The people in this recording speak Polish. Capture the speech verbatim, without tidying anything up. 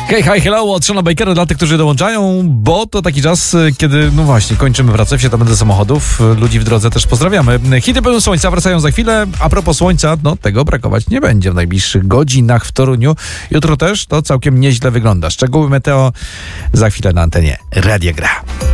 Hej, hi, hello, od Shona Bakera dla tych, którzy dołączają, bo to taki czas, kiedy, no właśnie, kończymy pracę w świecie samochodów. Ludzi w drodze też pozdrawiamy. Hity pełne słońca wracają za chwilę. A propos słońca, no tego brakować nie będzie w najbliższych godzinach w Toruniu. Jutro też to całkiem nieźle wygląda. Szczegóły meteo za chwilę na antenie Radia Gra.